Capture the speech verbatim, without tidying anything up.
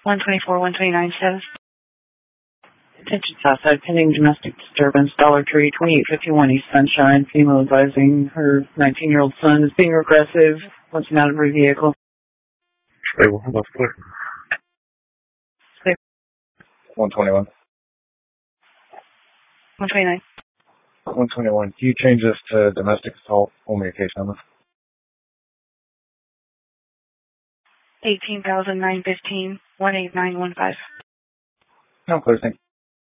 one twenty-four, one twenty-nine status. Attention Southside, pending domestic disturbance, Dollar Tree, twenty-eight fifty-one East Sunshine. Female advising her nineteen-year-old son is being aggressive. Wants him out of her vehicle. Wait, well, hold on, clear. one twenty-one. one twenty-nine. one twenty-one. Can you change this to domestic assault, only a case number? eighteen thousand nine fifteen, one eight nine one five. No, clear, thank you.